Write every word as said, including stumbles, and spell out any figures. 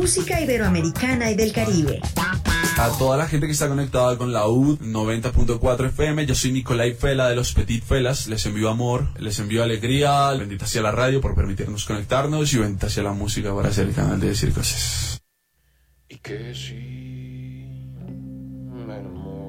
música iberoamericana y del Caribe. A toda la gente que está conectada con la U noventa punto cuatro F M, yo soy Nicolai Fela de los Petit Felas, les envío amor, les envío alegría, bendita sea la radio por permitirnos conectarnos y bendita sea la música para hacer el canal de decir cosas. Y que si me enamoro